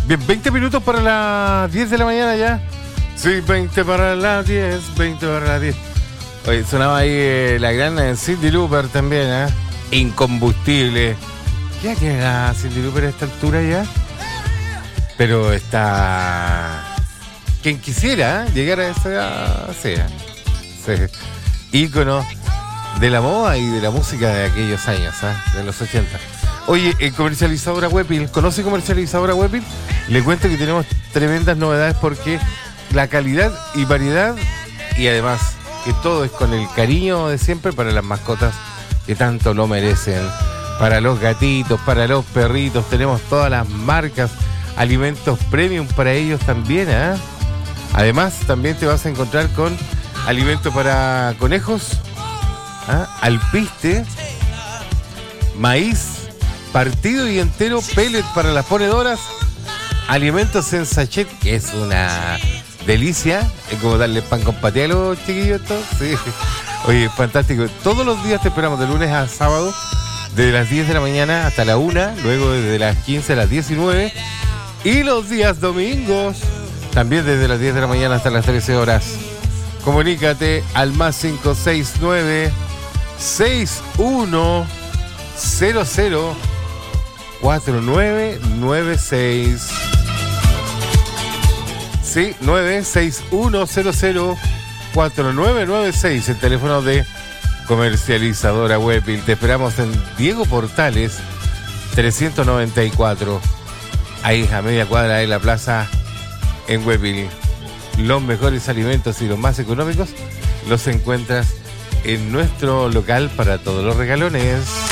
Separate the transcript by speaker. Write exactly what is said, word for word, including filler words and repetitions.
Speaker 1: Bien, veinte minutos para las diez de la mañana ya. Sí, veinte para las diez, veinte para las diez. Oye, sonaba ahí eh, la gran eh, Cyndi Lauper también, ¿eh? Incombustible. ¿Ya llega Cyndi Lauper a esta altura ya? Pero está... Quien quisiera ¿eh? llegar a esa... sea, sí. Ícono de la moda y de la música de aquellos años, ¿eh? De los ochenta. Oye, eh, comercializadora Wepil, ¿conoce comercializadora Wepil? Le cuento que tenemos tremendas novedades porque la calidad y variedad y además que todo es con el cariño de siempre para las mascotas que tanto lo merecen. Para los gatitos, para los perritos, tenemos todas las marcas, alimentos premium para ellos también, ¿eh? Además, también te vas a encontrar con alimento para conejos, ¿eh? Alpiste, maíz, partido y entero, pellet para las ponedoras, alimentos en sachet, que es una delicia. Es como darle pan con paté a los chiquillos, esto. Sí. Oye, fantástico. Todos los días te esperamos de lunes a sábado, desde las diez de la mañana hasta la una, luego desde las quince a las diecinueve. Y los días domingos, también desde las diez de la mañana hasta las trece horas. Comunícate al más cinco seis nueve, seis uno cero cero, cuatro nueve nueve seis. Sí, nueve seis uno cero cero, cuatro nueve nueve seis, el teléfono de comercializadora Wepil. Te esperamos en Diego Portales trescientos noventa y cuatro, ahí a media cuadra de la plaza en Wepil. Los mejores alimentos y los más económicos los encuentras en nuestro local para todos los regalones.